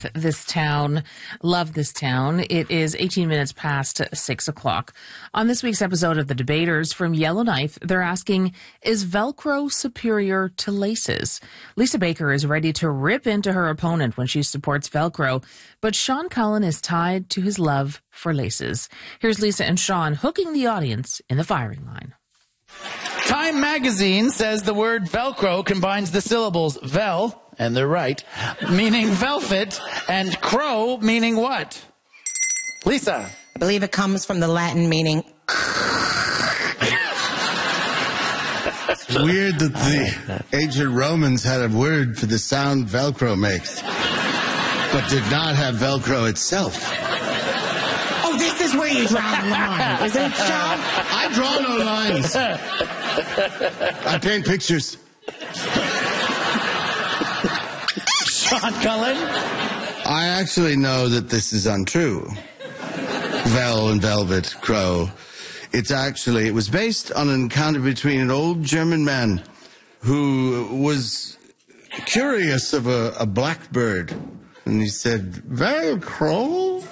This town, love this town. It is 18 minutes past 6 o'clock. On this week's episode of The Debaters from Yellowknife, they're asking, is Velcro superior to laces? Lisa Baker is ready to rip into her opponent when she supports Velcro, but Sean Cullen is tied to his love for laces. Here's Lisa and Sean hooking the audience in the firing line. Time magazine says the word Velcro combines the syllables vel, and they're right, meaning velvet, and crow, meaning what? Lisa. I believe it comes from the Latin meaning... It's weird that the ancient Romans had a word for the sound Velcro makes, but did not have Velcro itself. Oh, this is where you draw the line, is it, Sean? I draw no lines. I paint pictures. Sean Cullen. I actually know that this is untrue. Vel and velvet, crow. It was based on an encounter between an old German man who was curious of a blackbird. And he said, Velcro?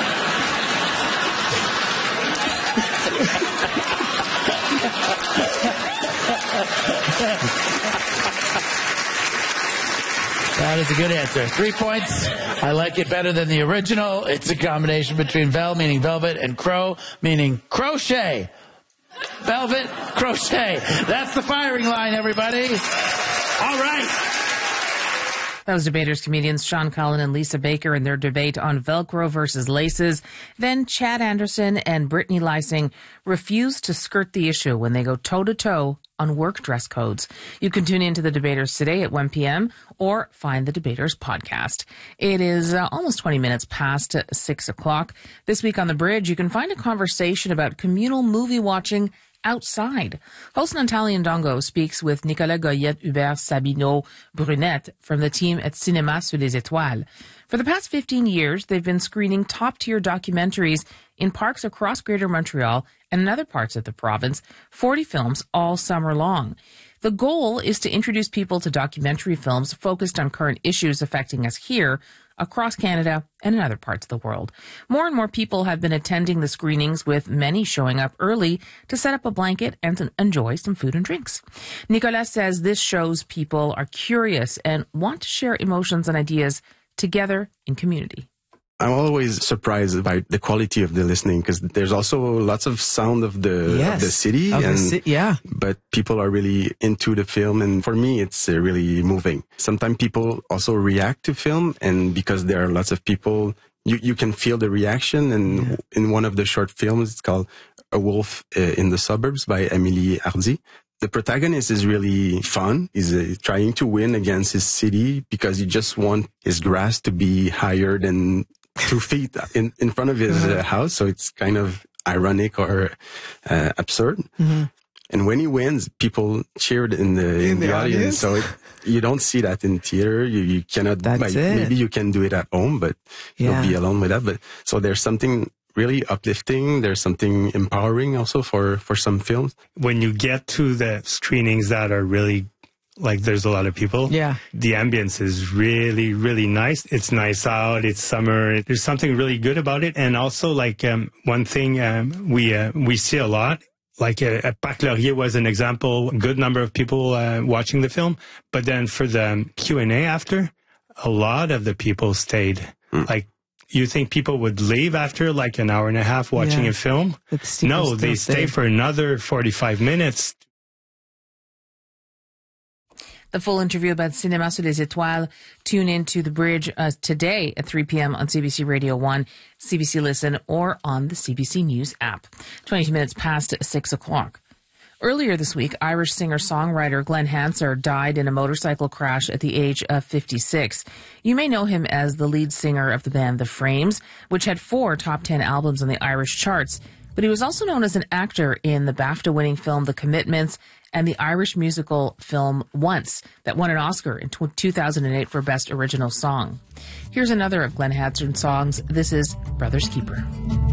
That is a good answer. 3 points. I like it better than the original. It's a combination between vel, meaning velvet, and crow, meaning crochet. Velvet, crochet. That's the firing line, everybody. All right. That was Debaters comedians Sean Cullen and Lisa Baker in their debate on Velcro versus laces. Then Chad Anderson and Brittany Lysing refused to skirt the issue when they go toe-to-toe on work dress codes. You can tune into the Debaters today at 1 p.m. or find the Debaters podcast. It is almost 20 minutes past 6 o'clock. This week on The Bridge, you can find a conversation about communal movie watching outside. Host Nathalie Ndongo speaks with Nicolas Goyette, Hubert Sabino, Brunette from the team at Cinéma sur les Étoiles. For the past 15 years, they've been screening top-tier documentaries in parks across Greater Montreal and in other parts of the province, 40 films all summer long. The goal is to introduce people to documentary films focused on current issues affecting us here, across Canada and in other parts of the world. More and more people have been attending the screenings, with many showing up early to set up a blanket and to enjoy some food and drinks. Nicolas says this shows people are curious and want to share emotions and ideas together in community. I'm always surprised by the quality of the listening, because there's also lots of sound of the city, but people are really into the film, and for me it's really moving. Sometimes people also react to film, and because there are lots of people, you can feel the reaction. And in one of the short films, it's called A Wolf in the Suburbs by Émilie Hardy. The protagonist is really fun. He's trying to win against his city because he just wants his grass to be higher than 2 feet in front of his house. So it's kind of ironic or absurd. Mm-hmm. And when he wins, people cheered in the audience. So you don't see that in theater. You cannot. Maybe you can do it at home, but you'll be alone with that. But so there's something really uplifting. There's something empowering also for some films. When you get to the screenings that are really, like, there's a lot of people. Yeah. The ambience is really, really nice. It's nice out. It's summer. There's something really good about it. And also, like, one thing we see a lot, like Parc Laurier was an example, a good number of people watching the film. But then for the Q&A after, a lot of the people stayed. Like, you think people would leave after like an hour and a half watching a film? No, they stay for another 45 minutes. The full interview about Cinéma sur les Étoiles, tune into The Bridge today at 3 p.m. on CBC Radio 1, CBC Listen, or on the CBC News app. 22 minutes past 6 o'clock. Earlier this week, Irish singer-songwriter Glenn Hansard died in a motorcycle crash at the age of 56. You may know him as the lead singer of the band The Frames, which had 4 top 10 albums on the Irish charts. But he was also known as an actor in the BAFTA-winning film The Commitments and the Irish musical film Once, that won an Oscar in 2008 for Best Original Song. Here's another of Glenn Hansard's songs. This is Brother's Keeper.